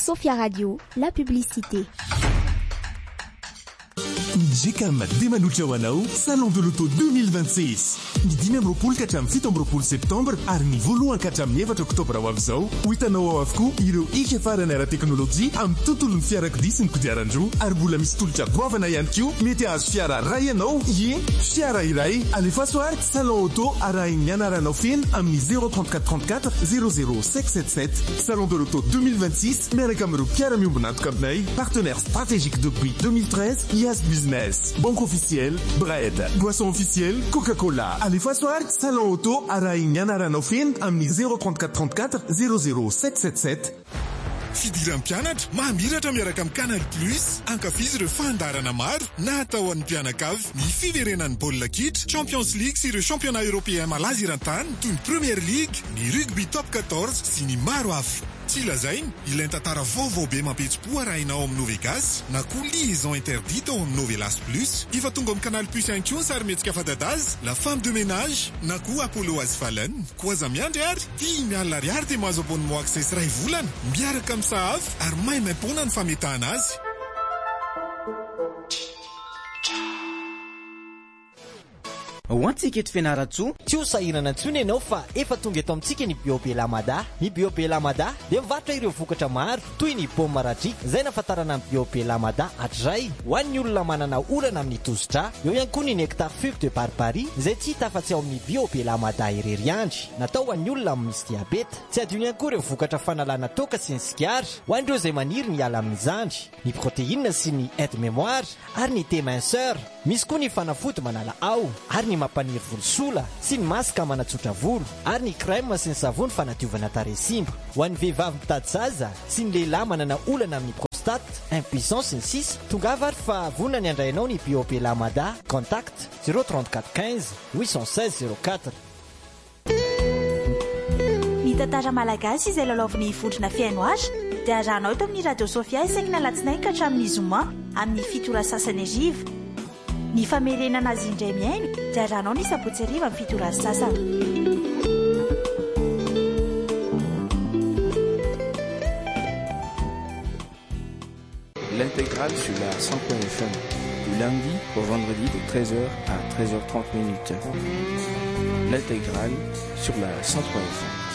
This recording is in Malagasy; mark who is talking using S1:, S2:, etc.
S1: Sophia Radio, la publicité.
S2: Jekam Demanucha Wanao, Salon de l'Auto 2026. Ny 5 amby roapolo ka hatramin'ny 7 amby roapolo septembre ary ny voalohany ka hatramin'ny 4 oktobra ho avy izao ho hitanao ao avokoa ireo ika farany ara-teknôlôjia amin'ny tontolon'ny fiarakodia sy ny kodiaran-droa ary mbola misy tolotra goavana ihany koa mety hahazo fiara ray ianao fiara iray alefa soary Salon Auto arahiny anaranao feno amin'ny 034 00 577 Salon de l'Auto 2026 miaraka amin'ireo mpiara-miombona antoka aminay partenaire stratégique depuis 2013 IAS Business, Banque officielle, Bread, Boisson officielle, Coca-Cola. Alefa soary Salon Auto arahiny anaranao feno amin'ny 034 00 777
S3: Fidiran'ny mpianatra mamiratra miaraka amin'ny Canal Plus ankafizy ireo fandarana maro na atao an'ny mpianakavy ny fiverenan'ny baolina kitra Champions League sy ireo championnat européen malaza eran-tany toy ny Premier League, ny rugby top 14 sy ny maro hafa. Tsy lazainy, ilay tantara vaovao be mampetsi-po arahinao amin'ny Novegas na koa liaison interdite ao amin'ny Novelas Plus. Efa tonga amin'ny Canal Plus ihany koa ny sarimihetsika fadadaz, la femme de ménage na koa Apollo Azfalen. Koa aza miandry ary, 10,000 ariary dia mahazo abonnement access ray volana miaraka amin'ny sahafy ary maimaimpona ny fametahana azy.
S4: Hoantsika eto Fianaratsoa, tsy ho sahirana intsony ianao fa efa tonga eto amintsika ny Biopé Lamada. Ny Biopé Lamada dia mivarotra ireo vokatra maro toy ny paoma maradrika izay nafantarana ny Biopé Lamada hatray ho an'ny olona manana olana amin'ny tosidra. Eo ihany koa ny nectar fuk de barbarie izay tsy hita afa-tsy ao amin'ny Biopé Lamada irery andry, natao ho an'ny olona misy diabeta. Tsy adino ihany koa ireo vokatra fanalana toka sy ny sigara ho an'ireo izay maniry ny ala amin'ny zandry, ny protéine sy ny aide mémoire ary ny thé minceur. Misy koa ny fanafody manala ao ary ny mampaniry volo sola sy ny masaka manatsotra volo ary ny crème sy ny savony fanadiovana tarehy simba. Ho an'ny vehivavy mitady zaza sy ny lehilahy manana olana amin'ny prostate, impuissance sy ny sisa, tongava ary fa vonona ny andrainao ny Biopé Lamada. Contact 034 15 816 04.
S5: Ny tantara malagasy izay lalaoviny vondrona fiaino azy dia arahanao eto amin'ny Radio Sophia isaky alatsinainy ka hatramin'ny zoma amin'ny 7 sasany ariva. Ny famerenana azy indray miaino dia arahanao ny sabotsy ariva amin'ny 7 sasany.
S6: L'intégrale sur la 100.1 FM du lundi au vendredi de 13h à 13h30 minutes. L'intégrale sur la 100.1 FM.